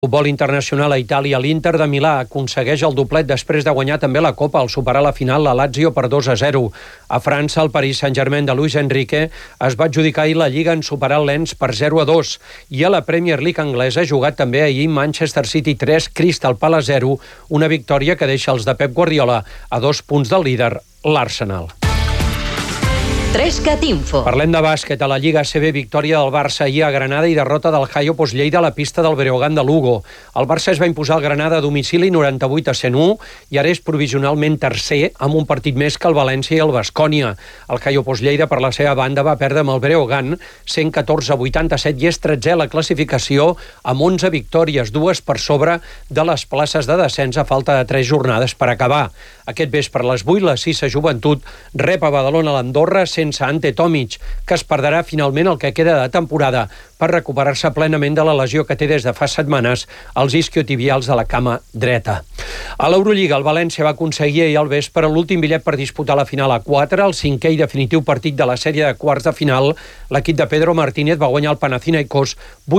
Futbol internacional a Itàlia, l'Inter de Milà aconsegueix el doblet després de guanyar també la Copa al superar la final la Lazio per 2-0. A França, el Paris Saint-Germain de Luis Enrique es va adjudicar ahir la Lliga en superar el Lens per 0-2. I a la Premier League anglesa ha jugat també ahir Manchester City 3, Crystal Palace 0, una victòria que deixa els de Pep Guardiola a 2 punts del líder, l'Arsenal. 3CAT Info. Parlem de bàsquet. A la Lliga ACB, victòria del Barça ahir a Granada i derrota del Hayo Lleida a la pista del Breogán de Lugo. El Barça es va imposar al Granada a domicili 98-101 i ara és provisionalment tercer amb un partit més que el València i el Baskonia. El Hayo Lleida, per la seva banda, va perdre amb el Breogán 114-87 i és 13è a la classificació amb 11 victòries, 2 per sobre de les places de descens a falta de 3 jornades per acabar. Aquest vespre a les 8, la Sisa Joventut rep a Badalona l'Andorra sense Ante Tomic, que es perdrà finalment el que queda de temporada per recuperar-se plenament de la lesió que té des de fa setmanes als isquiotibials de la cama dreta. A l'Eurolliga, el València va aconseguir ahir al vespre l'últim bitllet per disputar la final A4, el 5è i definitiu partit de la sèrie de quarts de final. L'equip de Pedro Martínez va guanyar el Panathinaikos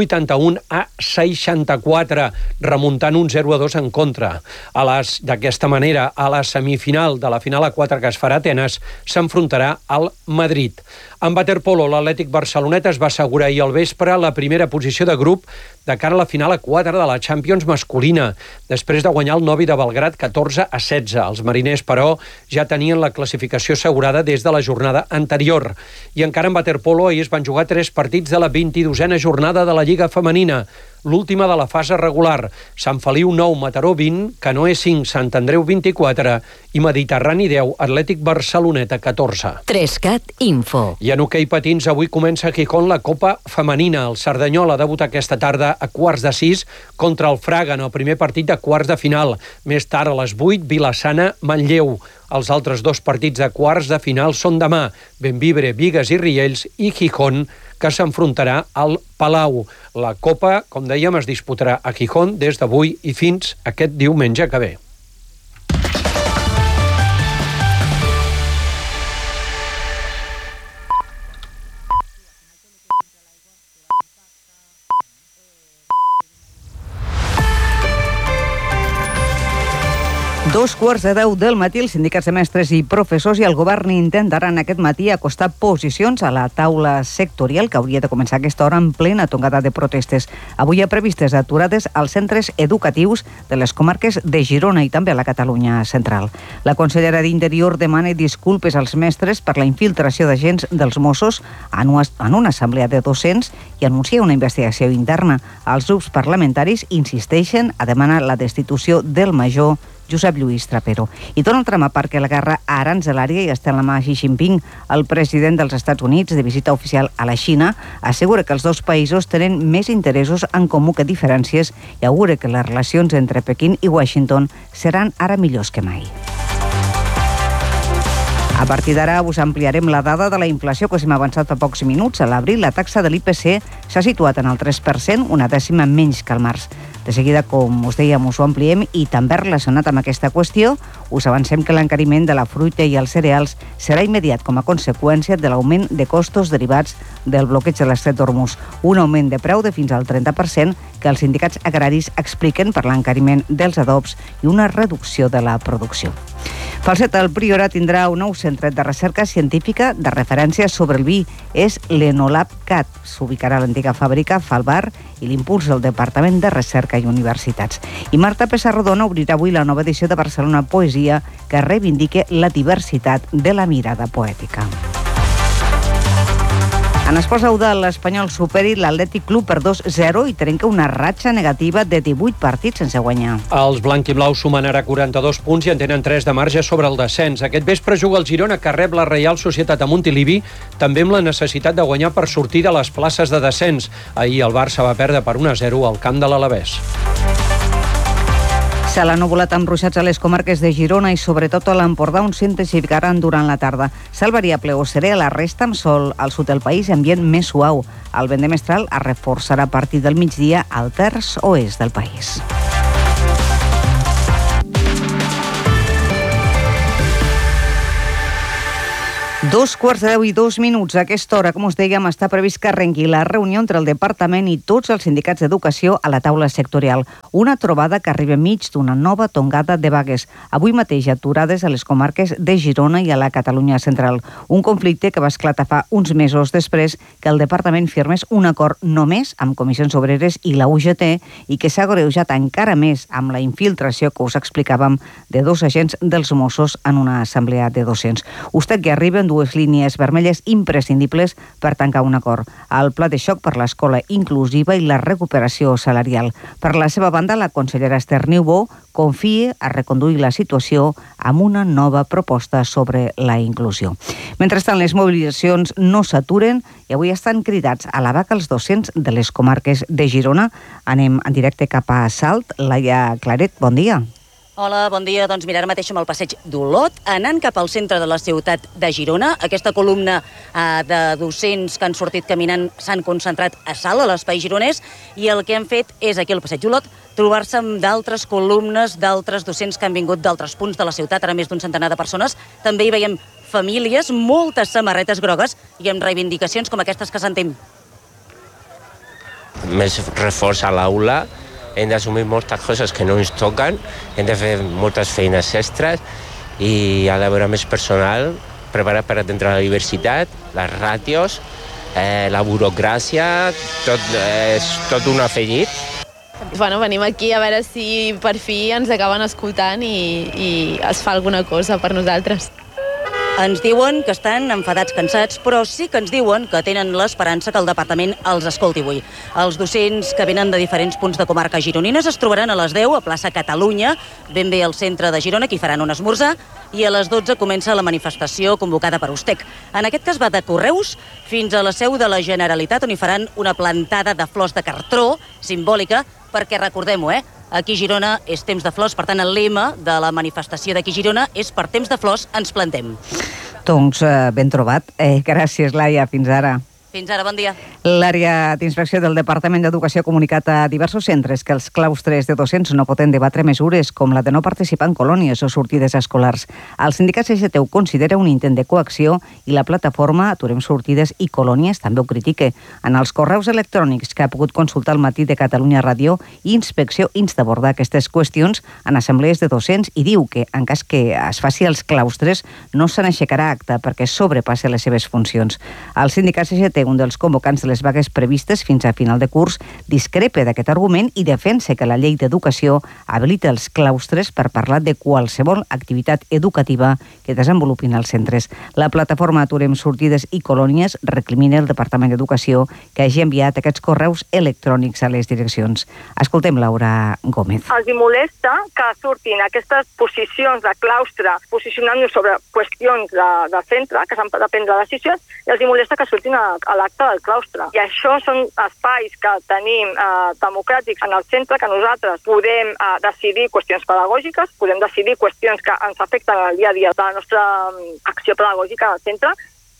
81-64, remuntant un 0-2 en contra. D'aquesta manera, a la semifinal de la final A4 que es farà a Atenes, s'enfrontarà al Madrid. En waterpolo, l'Atlètic Barcelonet es va assegurar ahir al vespre la primera posició de grup de cara a la final A4 de la Champions masculina, després de guanyar el Novi de Belgrad 14-16. Els mariners, però, ja tenien la classificació assegurada des de la jornada anterior. I encara en waterpolo, ahir es van jugar 3 partits de la 22a jornada de la Lliga Femenina, l'última de la fase regular. Sant Feliu 9, Mataró 20, Canoe 5, Sant Andreu 24 i Mediterrani 10, Atlètic Barceloneta 14. 3CAT Info. I en hoquei patins, avui comença a Gijón la Copa Femenina. El Cerdanyola debuta aquesta tarda a quarts de 6 contra el Fraga en el primer partit de quarts de final. Més tard, a les 8, Vilassana-Manlleu. Els altres 2 partits de quarts de final són demà. Bembibre, Bigues i Riells i Gijón, que s'enfrontarà al Palau. La Copa, com dèiem, es disputarà a Gijón des d'avui i fins aquest diumenge que ve. Dos quarts de 10 del matí, els sindicats de mestres i professors i el govern intentaran aquest matí acostar posicions a la taula sectorial que hauria de començar a aquesta hora en plena tongada de protestes. Avui hi ha previstes aturades als centres educatius de les comarques de Girona i també a la Catalunya central. La consellera d'Interior demana disculpes als mestres per la infiltració d'agents dels Mossos en una assemblea de docents i anuncia una investigació interna. Els grups parlamentaris insisteixen a demanar la destitució del major Josep Lluís Trapero. I Donald Trump aparca la guerra aranzelària i està en la mà Xi Jinping. El president dels Estats Units, de visita oficial a la Xina, assegura que els dos països tenen més interessos en comú que diferències i augura que les relacions entre Pequín i Washington seran ara millors que mai. A partir d'ara us ampliarem la dada de la inflació que us hem avançat fa pocs minuts. A l'abril, la taxa de l'IPC s'ha situat en el 3%, una dècima menys que al març. De seguida, com us dèiem, us ho ampliem i també relacionat amb aquesta qüestió, us avancem que l'encariment de la fruita i els cereals serà immediat com a conseqüència de l'augment de costos derivats del bloqueig de l'Estret d'Hormuz. Un augment de preu de fins al 30% que els sindicats agraris expliquen per l'encariment dels adobs i una reducció de la producció. Falset, el Priorat tindrà un nou centre de recerca científica de referència sobre el vi. És l'Enolab-Cat. S'ubicarà a l'antiga fàbrica Falbar i l'impuls del Departament de Recerca i Universitats. I Marta Pessarrodona obrirà avui la nova edició de Barcelona Poesia que reivindique la diversitat de la mirada poètica. En esports Eudal, l'Espanyol superi l'Atlètic Club per 2-0 i trenca una ratxa negativa de 18 partits sense guanyar. Els blanc-i-blaus sumen ara 42 punts i en tenen 3 de marge sobre el descens. Aquest vespre juga el Girona, que rep la Reial Societat a Montilivi, també amb la necessitat de guanyar per sortir de les places de descens. Ahir el Barça va perdre per 1-0 al camp de l'Alavés. Cel ennuvolat amb ruixats a les comarques de Girona i sobretot a l'Empordà, on s'intensificaran durant la tarda. Cel variable o serè a la resta amb sol al sud del país, ambient més suau. El vent de mestral es reforçarà a partir del migdia al terç oest del país. 2:10 A aquesta hora, com us dèiem, està previst que arrenqui la reunió entre el Departament i tots els sindicats d'educació a la taula sectorial. Una trobada que arriba enmig d'una nova tongada de vagues. Avui mateix aturades a les comarques de Girona i a la Catalunya central. Un conflicte que va esclatar fa uns mesos després que el Departament firmés un acord només amb Comissions Obreres i la UGT i que s'ha agreujat encara més amb la infiltració que us explicàvem de 2 agents dels Mossos en una assemblea de docents. Usted que arriben dues línies vermelles imprescindibles per tancar un acord. El pla de xoc per l'escola inclusiva i la recuperació salarial. Per la seva banda, la consellera Esther Niubó confia a reconduir la situació amb una nova proposta sobre la inclusió. Mentrestant, les mobilitzacions no s'aturen i avui estan cridats a la vaga els docents de les comarques de Girona. Anem en directe cap a Salt. Laia Claret, bon dia. Hola, bon dia. Doncs mira, ara mateix som al passeig d'Olot, anant cap al centre de la ciutat de Girona. Aquesta columna de docents que han sortit caminant s'han concentrat a Salt, a l'espai gironès, i el que han fet és, aquí al passeig d'Olot, trobar-se amb d'altres columnes, d'altres docents que han vingut d'altres punts de la ciutat, ara més d'un centenar de persones. També hi veiem famílies, moltes samarretes grogues i amb reivindicacions com aquestes que sentim. Més reforç a l'aula, hem d'assumir moltes coses que no ens toquen, hem de fer moltes feines extres i ha d'haver més personal preparat per atendre la diversitat, les ràtios, la burocràcia, és tot un afegit. Bueno, venim aquí a veure si per fi ens acaben escoltant i es fa alguna cosa per nosaltres. Ens diuen que estan enfadats, cansats, però sí que ens diuen que tenen l'esperança que el departament els escolti avui. Els docents que venen de diferents punts de comarca gironines es trobaran a les 10 a plaça Catalunya, ben bé al centre de Girona, que hi faran un esmorzar, i a les 12 comença la manifestació convocada per USTEC. En aquest cas va de Correus fins a la seu de la Generalitat, on hi faran una plantada de flors de cartró, simbòlica, perquè recordem-ho, aquí a Girona és temps de flors, per tant el lema de la manifestació d'aquí a Girona és per temps de flors ens plantem. Doncs ben trobat. Gràcies, Laia. Fins ara. Fins ara, bon dia. L'àrea d'inspecció del Departament d'Educació ha comunicat a diversos centres que els claustres de docents no poden debatre mesures com la de no participar en colònies o sortides escolars. El sindicat CGT ho considera un intent de coacció i la plataforma Aturem Sortides i Colònies també ho critica. En els correus electrònics que ha pogut consultar al matí de Catalunya Ràdio, Inspecció insta a abordar aquestes qüestions en assemblees de docents i diu que, en cas que es faci als claustres, no se n'aixecarà acta perquè sobrepassa les seves funcions. El sindicat CGT, un dels convocants de les vagues previstes fins a final de curs, discrepa d'aquest argument i defensa que la llei d'educació habilita els claustres per parlar de qualsevol activitat educativa que desenvolupin els centres. La plataforma Aturem Sortides i Colònies recrimina el Departament d'Educació que hagi enviat aquests correus electrònics a les direccions. Escoltem Laura Gómez. Els molesta que surtin aquestes posicions de claustre posicionant-nos sobre qüestions de centre, que s'han de prendre decisions, i els molesta que surtin a l'acte del claustre. I això són espais que tenim democràtics en el centre, que nosaltres podem decidir qüestions pedagògiques, podem decidir qüestions que ens afecten al dia a dia de la nostra acció pedagògica al centre.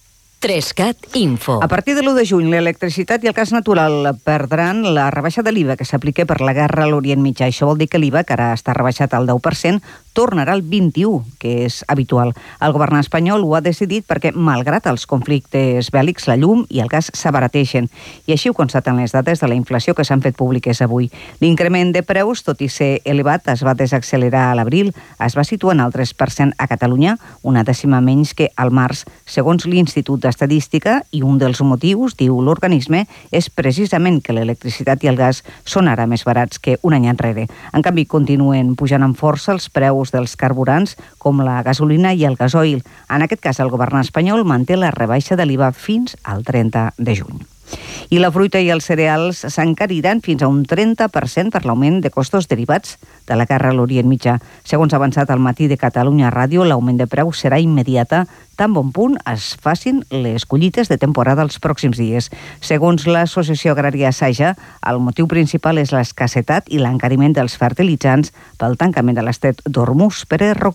3CAT Info. A partir de l'1 de juny, l'electricitat i el gas natural perdran la rebaixa de l'IVA que s'aplica per la guerra a l'Orient Mitjà. Això vol dir que l'IVA, que ara està rebaixat al 10%, tornarà al 21%, que és habitual. El govern espanyol ho ha decidit perquè, malgrat els conflictes bèl·lics, la llum i el gas s'abarateixen. I així ho constaten les dades de la inflació que s'han fet públiques avui. L'increment de preus, tot i ser elevat, es va desaccelerar a l'abril, es va situar en el 3% a Catalunya, una dècima menys que al març, segons l'Institut d'Estadística, i un dels motius, diu l'organisme, és precisament que l'electricitat i el gas són ara més barats que un any enrere. En canvi, continuen pujant amb força els preus dels carburants, com la gasolina i el gasoil. En aquest cas, el govern espanyol manté la rebaixa de l'IVA fins al 30 de juny. I la fruita i els cereals s'encariran fins a un 30% per l'augment de costos derivats de la guerra a l'Orient Mitjà. Segons ha avançat al matí de Catalunya Ràdio, l'augment de preu serà immediata tan bon punt es facin les collites de temporada els pròxims dies. Segons l'Associació Agrària Saja, el motiu principal és l'escassetat i l'encariment dels fertilitzants pel tancament de l'estret d'Hormuz. Pere Roquer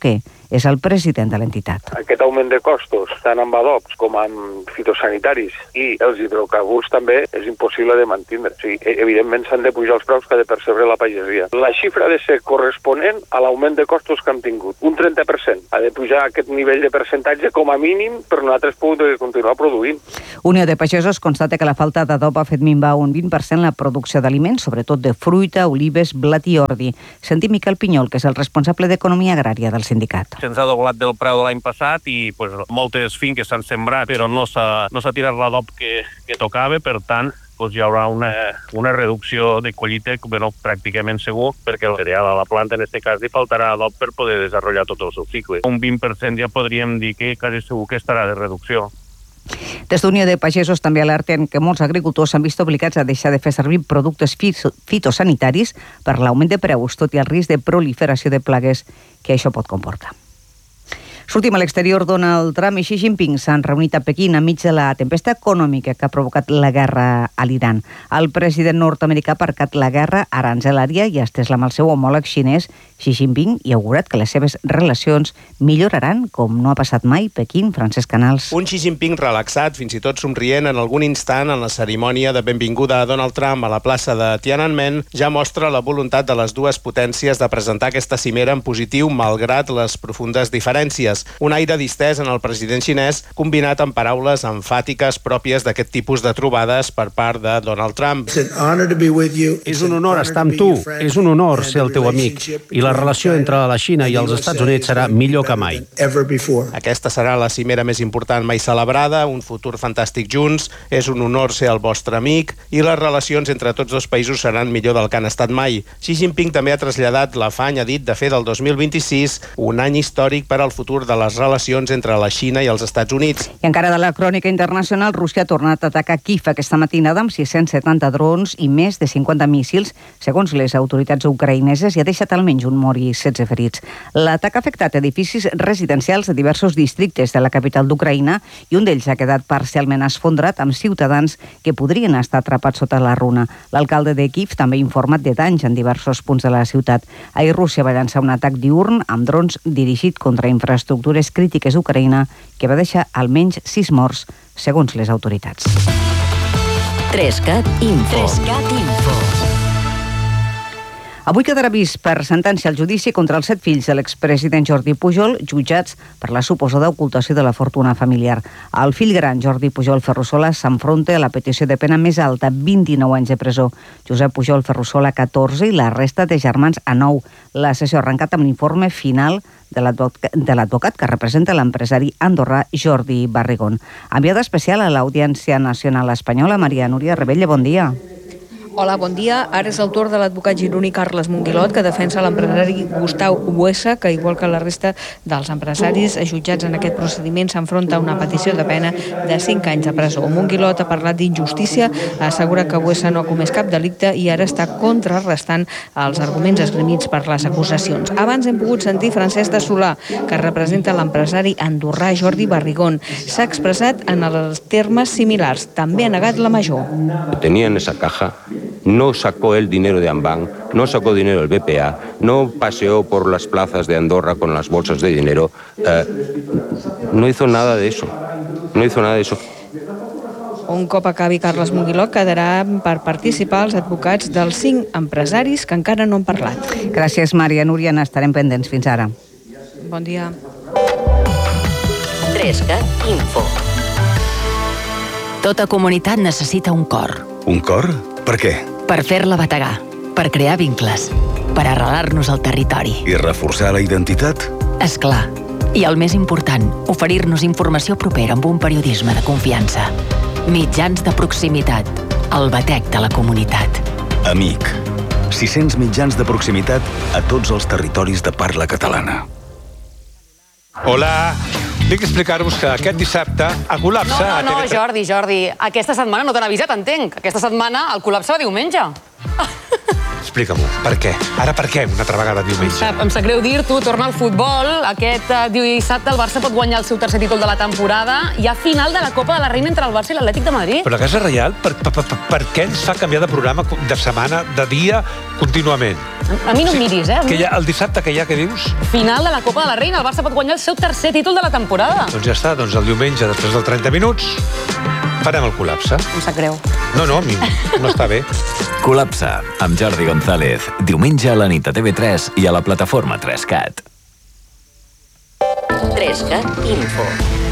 és el president de l'entitat. Aquest augment de costos, tant amb adobs com amb fitosanitaris i els hidrocarburs també, és impossible de mantindre. O sigui, evidentment s'han de pujar els preus que ha de percebre la pagesia. La xifra ha de ser corresponent a l'augment de costos que hem tingut. Un 30%. Ha de pujar aquest nivell de percentatge com a mínim per nosaltres poder continuar produint. Unió de Pagesos constata que la falta d'adob ha fet minvar un 20% la producció d'aliments, sobretot de fruita, olives, blat i ordi. Sentim Miquel Pinyol, que és el responsable d'Economia Agrària del sindicat. Se'ns ha doblat del preu de l'any passat i moltes finques s'han sembrat, però no s'ha tirat l'adob que tocava, per tant, hi haurà una reducció de collita pràcticament segur, perquè el cereal a la planta, en aquest cas, li faltarà adob per poder desenvolupar tot el seu cicle. Un 20% ja podríem dir que quasi segur que estarà de reducció. Des d'Unió de Pagesos també alerten que molts agricultors s'han vist obligats a deixar de fer servir productes fitosanitaris per l'augment de preus, tot i el risc de proliferació de plagues que això pot comportar. Sortim a l'exterior. Donald Trump i Xi Jinping s'han reunit a Pequín enmig de la tempesta econòmica que ha provocat la guerra a l'Iran. El president nord-americà ha aparcat la guerra aranzelària i ha estès amb el seu homòleg xinès, Xi Jinping, i ha augurat que les seves relacions milloraran com no ha passat mai. Pequín, Francesc Canals. Un Xi Jinping relaxat, fins i tot somrient en algun instant en la cerimònia de benvinguda a Donald Trump a la plaça de Tiananmen, ja mostra la voluntat de les dues potències de presentar aquesta cimera en positiu malgrat les profundes diferències. Un aire distès en el president xinès, combinat amb paraules emfàtiques pròpies d'aquest tipus de trobades per part de Donald Trump. És un honor estar amb tu, és un honor ser el teu amic, i la relació entre la Xina i els Estats Units serà millor que mai. Aquesta serà la cimera més important mai celebrada, un futur fantàstic junts, és un honor ser el vostre amic, i les relacions entre tots dos països seran millor del que han estat mai. Xi Jinping també ha traslladat l'afany, ha dit, de fer del 2026 un any històric per al futur de les relacions entre la Xina i els Estats Units. I encara de la crònica internacional, Rússia ha tornat a atacar Kíev aquesta matinada amb 670 drons i més de 50 míssils, segons les autoritats ucraïneses, i ha deixat almenys un mort i 16 ferits. L'atac ha afectat edificis residencials de diversos districtes de la capital d'Ucraïna i un d'ells ha quedat parcialment esfondrat amb ciutadans que podrien estar atrapats sota la runa. L'alcalde de Kíev també ha informat de danys en diversos punts de la ciutat. Ahir Rússia va llançar un atac diürn amb drons dirigit contra infraestructures crítiques d'Ucraïna que va deixar almenys 6 morts, segons les autoritats. 3CAT Info. Avui quedarà vist per sentència el judici contra els 7 fills de l'expresident Jordi Pujol, jutjats per la suposada ocultació de la fortuna familiar. El fill gran, Jordi Pujol Ferrusola, s'enfronta a la petició de pena més alta, 29 anys de presó. Josep Pujol Ferrusola, 14, i la resta de germans a 9. La sessió ha arrencat amb l'informe final de l'advocat que representa l'empresari andorrà Jordi Barrigón. Enviada especial a l'Audiència Nacional Espanyola, Maria Núria Rebella, bon dia. Hola, bon dia. Ara és el torn de l'advocat gironí Carles Monguilot, que defensa l'empresari Gustau Buesa, que igual que la resta dels empresaris jutjats en aquest procediment s'enfronta a una petició de pena de 5 anys de presó. Monguilot ha parlat d'injustícia, assegura que Buesa no ha comès cap delicte i ara està contrarrestant els arguments esgrimits per les acusacions. Abans hem pogut sentir Francesc de Solà, que representa l'empresari andorrà Jordi Barrigón. S'ha expressat en els termes similars. També ha negat la major. Tenía en esa caja. No sacó el dinero de Ambank, no sacó dinero del BPA, no paseó por las plazas de Andorra con las bolsas de dinero. No hizo nada de eso. Un cop acabi Carles Monguilot, quedarà per participar els advocats dels 5 empresaris que encara no han parlat. Gràcies, Maria Núria. N'estarem pendents. Fins ara. Bon dia. 3CAT Info. Tota comunitat necessita un cor. Un cor? Per què? Per fer-la bategar, per crear vincles, per arrelar-nos al territori. I reforçar la identitat? És clar. I el més important, oferir-nos informació propera amb un periodisme de confiança. Mitjans de proximitat, el batec de la comunitat. Amic. 600 mitjans de proximitat a tots els territoris de parla catalana. Hola, vinc a explicar-vos que aquest dissabte el col·lapse... No, Jordi, aquesta setmana no t'han avisat, entenc. Aquesta setmana el col·lapse va diumenge. Explica-m'ho, per què? Ara per què una altra vegada diumenge? Em sap greu dir-t'ho, torna al futbol. Aquest dissabte el Barça pot guanyar el seu tercer títol de la temporada. Hi ha final de la Copa de la Reina entre el Barça i l'Atlètic de Madrid. Però la Casa Reial, per què ens fa canviar de programa, de setmana, de dia, contínuament? A mi no em miris, Que el dissabte que hi ha, què dius? Final de la Copa de la Reina, el Barça pot guanyar el seu tercer títol de la temporada. Doncs ja està, doncs el diumenge, després dels 30 minuts, farem el col·lapse. Em sap greu. No, a mi no està bé. Col·lapse, amb Jordi González. Diumenge a la nit a TV3 i a la plataforma 3CAT. 3CAT Info.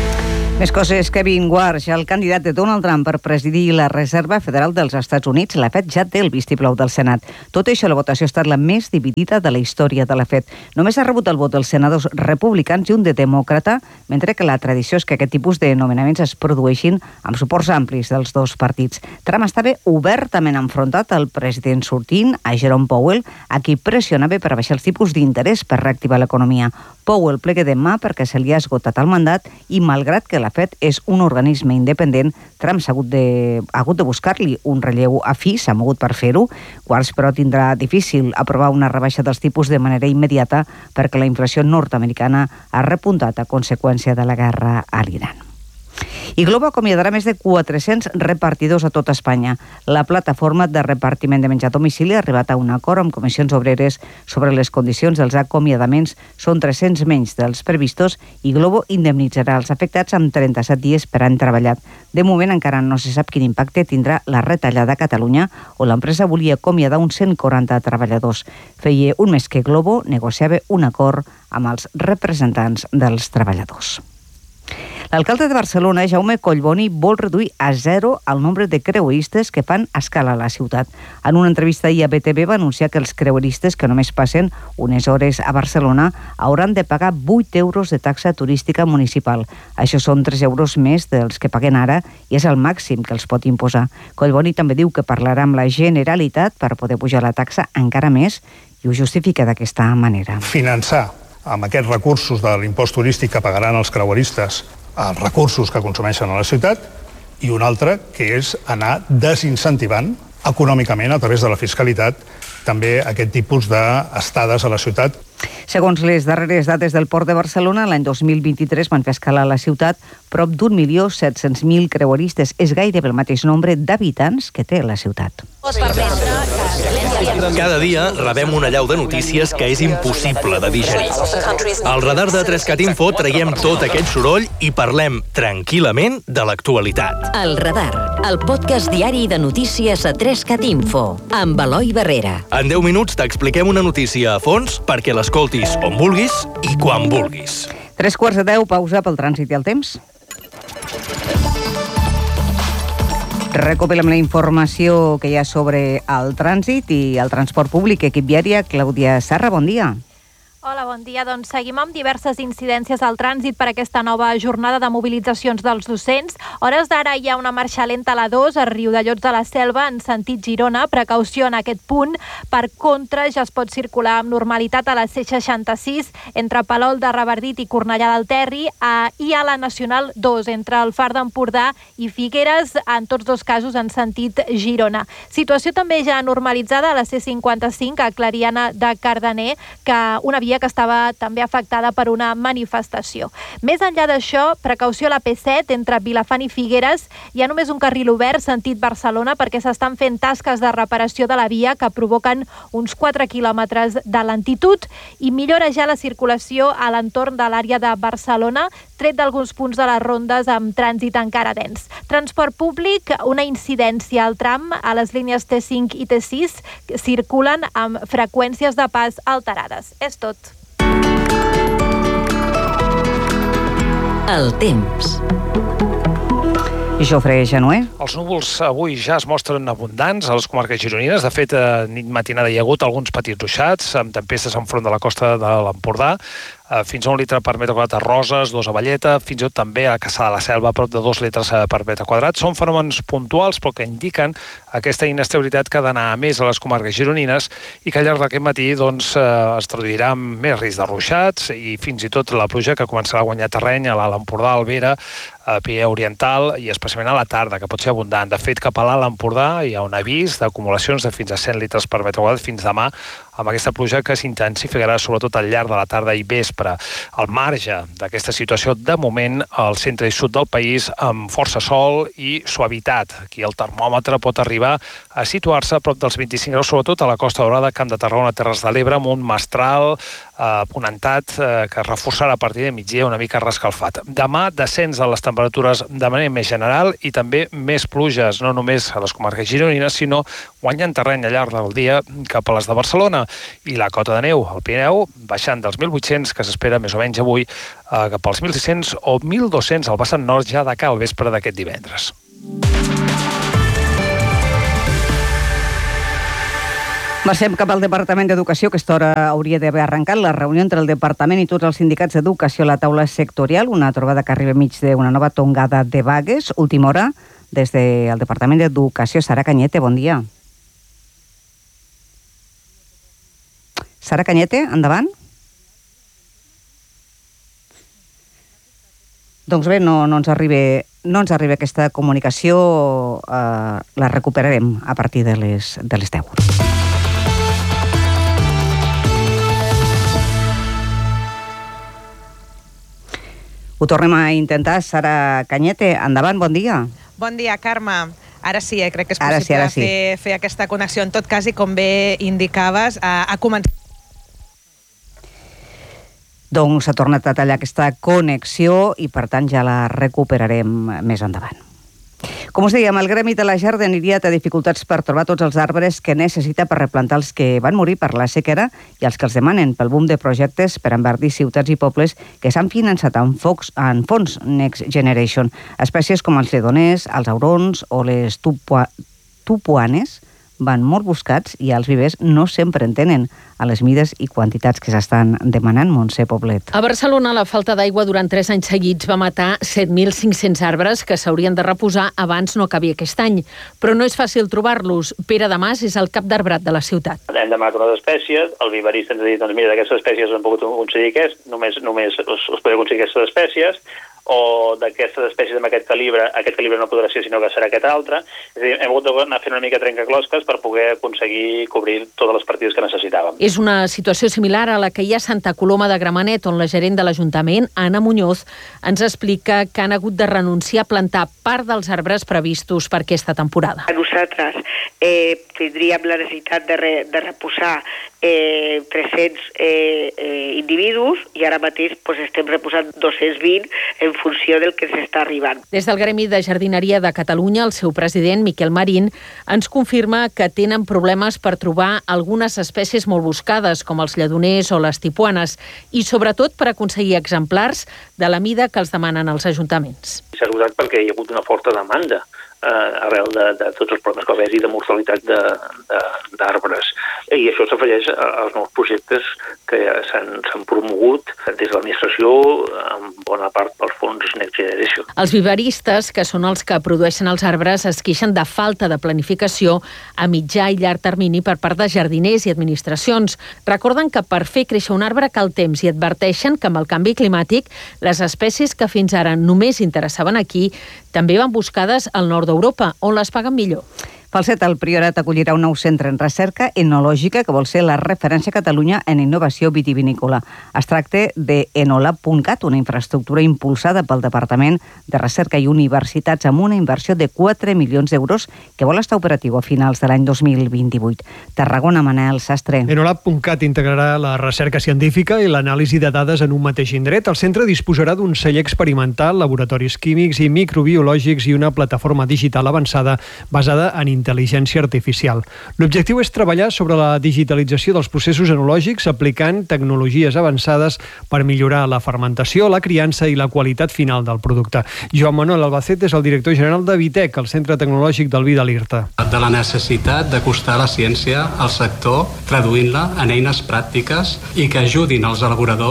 Més coses. Kevin Warsh, el candidat de Donald Trump per presidir la Reserva Federal dels Estats Units, la FED ja té el vistiplau del Senat. Tot això, la votació ha estat la més dividida de la història de la FED. Només ha rebut el vot dels senadors republicans i un de demòcrata, mentre que la tradició és que aquest tipus de nomenaments es produeixin amb suports amplis dels dos partits. Trump estava obertament enfrontat al president sortint, a Jerome Powell, a qui pressionava per baixar els tipus d'interès per reactivar l'economia. Powell plega demà perquè se li ha esgotat el mandat i, malgrat que la FED és un organisme independent, Trump s'ha hagut de buscar-li un relleu afí, s'ha mogut per fer-ho. Warsh, però, tindrà difícil aprovar una rebaixa dels tipus de manera immediata perquè la inflació nord-americana ha repuntat a conseqüència de la guerra a l'Iran. I Globo acomiadarà més de 400 repartidors a tot Espanya. La plataforma de repartiment de menjar a domicili ha arribat a un acord amb comissions obreres sobre les condicions dels acomiadaments. Són 300 menys dels previstos i Globo indemnitzarà els afectats amb 37 dies per any treballat. De moment encara no se sap quin impacte tindrà la retallada a Catalunya, on l'empresa volia acomiadar uns 140 treballadors. Feia un mes que Globo negociava un acord amb els representants dels treballadors. L'alcalde de Barcelona, Jaume Collboni, vol reduir a 0 el nombre de creueristes que fan escala a la ciutat. En una entrevista ahir a BTV va anunciar que els creueristes que només passen unes hores a Barcelona hauran de pagar 8 euros de taxa turística municipal. Això són 3 euros més dels que paguen ara i és el màxim que els pot imposar. Collboni també diu que parlarà amb la Generalitat per poder pujar la taxa encara més i ho justifica d'aquesta manera. Finançar amb aquests recursos de l'impost turístic que pagaran els creueristes els recursos que consumeixen a la ciutat i un altre que és anar desincentivant econòmicament a través de la fiscalitat també aquest tipus d'estades a la ciutat. Segons les darreres dades del Port de Barcelona, l'any 2023 van fer escala a la ciutat prop d'1.700.000 creueristes. És gairebé el mateix nombre d'habitants que té la ciutat. Cada dia rebem una allau de notícies que és impossible de digerir. Al radar de 3CAT Info traiem tot aquest soroll i parlem tranquil·lament de l'actualitat. El Radar, el podcast diari de notícies a 3CAT Info, amb Eloi Barrera. En 10 minuts t'expliquem una notícia a fons perquè l'escoltis on vulguis i quan vulguis. 9:45, pausa pel trànsit i el temps. Recopilem la informació que hi ha sobre el trànsit i el transport públic. Equip viària, Clàudia Sarra, bon dia. Hola, bon dia. Doncs seguim amb diverses incidències al trànsit per aquesta nova jornada de mobilitzacions dels docents. A hores d'ara hi ha una marxa lenta a la 2 a Riudellots de la Selva en sentit Girona. Precaució en aquest punt. Per contra, ja es pot circular amb normalitat a la C66 entre Palol de Revardit i Cornellà del Terri i a la Nacional 2 entre el Far d'Empordà i Figueres, en tots dos casos en sentit Girona. Situació també ja normalitzada a la C55 a Clariana de Cardener, que una via que estava també afectada per una manifestació. Més enllà d'això, precaució a la P7 entre Vilafant i Figueres. Hi ha només un carril obert sentit Barcelona perquè s'estan fent tasques de reparació de la via que provoquen uns 4 quilòmetres de lentitud i millora ja la circulació a l'entorn de l'àrea de Barcelona, tret d'alguns punts de les rondes amb trànsit encara dens. Transport públic, una incidència al tram a les línies T5 i T6 que circulen amb freqüències de pas alterades. És tot. El temps. I Jofre Genuer. Els núvols avui ja es mostren abundants a les comarques gironines. De fet, nit matinada hi ha hagut alguns petits ruixats amb tempestes enfront de la costa de l'Empordà. fins a 1 litre per metre quadrat a Roses, 2 a Valleta, fins i tot també a Caçà de la Selva, a prop de 2 litres per metre quadrat. Són fenòmens puntuals, però que indiquen aquesta inestabilitat que ha d'anar a més a les comarques gironines i que al llarg d'aquest matí es traduirà amb més risc de ruixats i fins i tot la pluja que començarà a guanyar terreny a l'Alt Empordà, al Vera, a Pirineu Oriental i especialment a la tarda, que pot ser abundant. De fet, cap a l'Alt Empordà hi ha un avís d'acumulacions de fins a 100 litres per metre quadrat fins demà, amb aquesta pluja que s'intensificarà sobretot al llarg de la tarda i vespre. Al marge d'aquesta situació, de moment, al centre i sud del país, amb força sol i suavitat. Aquí el termòmetre pot arribar a situar-se a prop dels 25 graus, sobretot a la Costa Daurada, Camp de Tarragona, Terres de l'Ebre, amb un mestral ponentat que es reforçarà a partir de migdia una mica rescalfat. Demà, descens de les temperatures de manera més general i també més pluges, no només a les comarques gironines, sinó guanyant terreny al llarg del dia cap a les de Barcelona. I la cota de neu al Pirineu baixant dels 1.800, que s'espera més o menys avui, cap als 1.600 o 1.200 al vessant nord ja de cara al vespre d'aquest divendres. Marxem cap al Departament d'Educació, que a aquesta hora hauria d'haver arrencat la reunió entre el Departament i tots els sindicats d'educació a la taula sectorial, una trobada que arriba mig d'una nova tongada de vagues. Última hora, des del Departament d'Educació. Sara Cañete, bon dia. Sara Cañete, endavant. Doncs bé, no ens arriba aquesta comunicació, la recuperarem a partir de les 10. Ho tornem a intentar. Sara Cañete, endavant, bon dia. Bon dia, Carme. Ara sí, crec que és possible fer aquesta connexió. En tot cas, i com bé indicaves, ha començat... Doncs s'ha tornat a tallar aquesta connexió i, per tant, ja la recuperarem més endavant. Com us dèiem, el Gremi de la Jardineria té dificultats per trobar tots els arbres que necessita per replantar els que van morir per la sequera i els que els demanen pel boom de projectes per enverdir ciutats i pobles que s'han finançat en fons Next Generation. Espècies com els lledoners, els aurons o les tupuanes van molt buscats i els vivers no sempre en tenen a les mides i quantitats que s'estan demanant. Montse Poblet. A Barcelona, la falta d'aigua durant 3 anys seguits va matar 7.500 arbres que s'haurien de reposar abans no acabi aquest any. Però no és fàcil trobar-los. Pere Damas és el cap d'arbrat de la ciutat. Hem demanat unes espècies, el viverista ens ha dit, doncs mira, d'aquestes espècies no hem pogut aconseguir només us podeu aconseguir aquestes espècies, o d'aquestes espècies amb aquest calibre no podrà ser, sinó que serà aquest altre. És a dir, hem hagut d'anar fent una mica trencaclosques per poder aconseguir cobrir totes les partides que necessitàvem. És una situació similar a la que hi ha a Santa Coloma de Gramenet, on la gerent de l'Ajuntament, Anna Muñoz, ens explica que han hagut de renunciar a plantar part dels arbres previstos per aquesta temporada. Nosaltres tindríem la necessitat de reposar 300 individus i ara mateix estem reposant 220 en funció del que s'està arribant. Des del Gremi de Jardineria de Catalunya, el seu president, Miquel Marín, ens confirma que tenen problemes per trobar algunes espècies molt buscades, com els lledoners o les tipuanes, i sobretot per aconseguir exemplars de la mida que els demanen els ajuntaments. S'ha usat perquè hi ha hagut una forta demanda arrel de tots els problemes que va haver-hi de mortalitat d'arbres. I això s'afegeix als nous projectes que s'han promogut des de l'administració, en bona part pels fons Next Generation. Els viveristes, que són els que produeixen els arbres, es queixen de falta de planificació a mitjà i llarg termini per part de jardiners i administracions. Recorden que per fer créixer un arbre cal temps i adverteixen que amb el canvi climàtic les espècies que fins ara només interessaven aquí també van buscades al nord d'Europa, on les paguen millor. Falset, el Priorat acollirà un nou centre en recerca enològica que vol ser la referència a Catalunya en innovació vitivinícola. Es tracta de Enolab.cat, una infraestructura impulsada pel Departament de Recerca i Universitats amb una inversió de 4 milions d'euros que vol estar operatiu a finals de l'any 2028. Tarragona, Manel Sastre. Enolab.cat integrarà la recerca científica i l'anàlisi de dades en un mateix indret. El centre disposarà d'un celler experimental, laboratoris químics i microbiològics i una plataforma digital avançada basada en intel·ligència artificial. L'objectiu és treballar sobre la digitalització dels processos enològics aplicant tecnologies avançades per millorar la fermentació, la criança i la qualitat final del producte. Joan Manuel Albacete és el director general de Vitec, el Centre Tecnològic del Vi de l'Irta. De la necessitat d'acostar la ciència al sector, traduint-la en eines pràctiques i que ajudin els elaboradors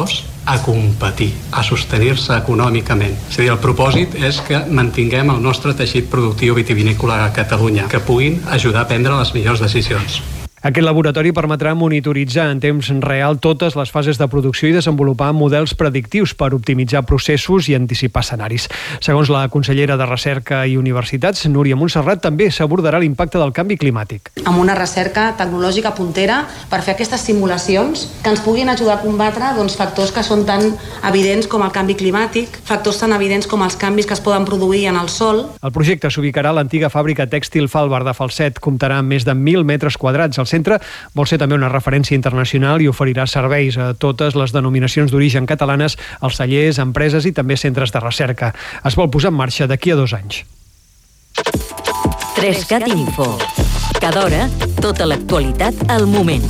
a competir, a sostenir-se econòmicament. És a dir, el propòsit és que mantinguem el nostre teixit productiu vitivinícola a Catalunya, que puguin ajudar a prendre les millors decisions. Aquest laboratori permetrà monitoritzar en temps real totes les fases de producció i desenvolupar models predictius per optimitzar processos i anticipar escenaris. Segons la consellera de Recerca i Universitats, Núria Montserrat, també s'abordarà l'impacte del canvi climàtic. Amb una recerca tecnològica puntera per fer aquestes simulacions que ens puguin ajudar a combatre factors que són tan evidents com el canvi climàtic, factors tan evidents com els canvis que es poden produir en el sòl. El projecte s'ubicarà a l'antiga fàbrica tèxtil Falbar de Falset. Comptarà amb més de 1.000 metres quadrats. El centre vol ser també una referència internacional i oferirà serveis a totes les denominacions d'origen catalanes, als cellers, empreses i també centres de recerca. Es vol posar en marxa d'aquí a 2 anys. 3CAT Info. Cada hora, tota l'actualitat al moment.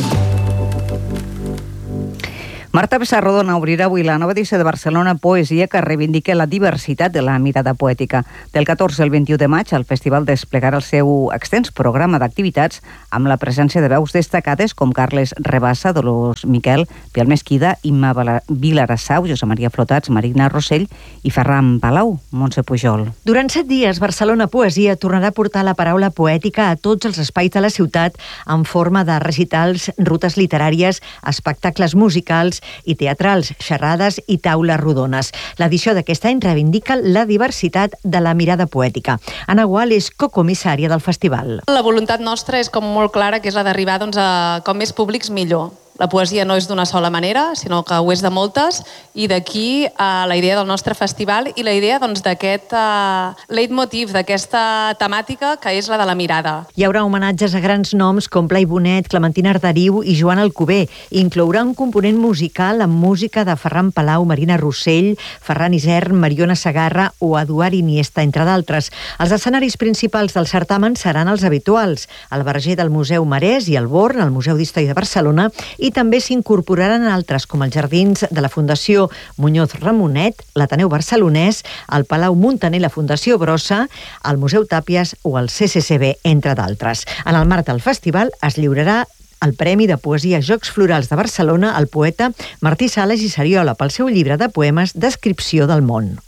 Marta Pessarrodona obrirà avui la nova edició de Barcelona Poesia que reivindica la diversitat de la mirada poètica. Del 14 al 21 de maig, el festival desplegarà el seu extens programa d'activitats amb la presència de veus destacades com Carles Rebassa, Dolors Miquel, Piel Mesquida, Imma Vilarassau, Josep Maria Flotats, Marina Rossell i Ferran Palau, Montse Pujol. Durant 7 dies, Barcelona Poesia tornarà a portar la paraula poètica a tots els espais de la ciutat en forma de recitals, rutes literàries, espectacles musicals i teatrals, xerrades i taules rodones. L'edició d'aquest any reivindica la diversitat de la mirada poètica. Anna Gual és cocomissària del festival. La voluntat nostra és com molt clara, que és la d'arribar a com més públics millor. La poesia no és d'una sola manera, sinó que ho és de moltes, i d'aquí la idea del nostre festival i la idea d'aquest leitmotiv, d'aquesta temàtica que és la de la mirada. Hi haurà homenatges a grans noms com Blai Bonet, Clementina Arderiu i Joan Alcover. Inclourà un component musical amb música de Ferran Palau, Marina Rossell, Ferran Isern, Mariona Segarra o Eduard Iniesta, entre d'altres. Els escenaris principals del certamen seran els habituals: el Verger del Museu Marès i el Born, el Museu d'Història de Barcelona, i també s'incorporaran altres com els jardins de la Fundació Muñoz Ramonet, l'Ateneu Barcelonès, el Palau Muntaner, la Fundació Brossa, el Museu Tàpies o el CCCB, entre d'altres. En el marc del festival es lliurarà el Premi de Poesia Jocs Florals de Barcelona al poeta Martí Sales i Sariola pel seu llibre de poemes Descripció del món.